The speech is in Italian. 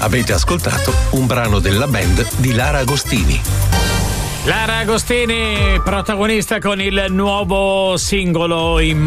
Avete ascoltato un brano della band di Lara Agostini. Lara Agostini, protagonista con il nuovo singolo In